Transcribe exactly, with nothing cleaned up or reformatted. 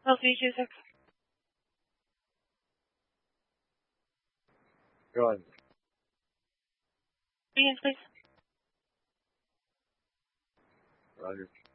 Help you, Joseph. Go ahead. Begin, please. Roger.